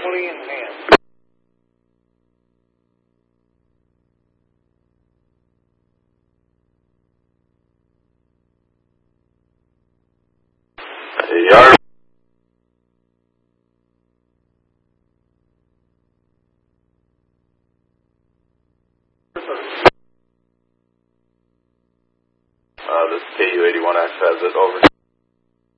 fully in hand. Yard. This KU-81X has it over.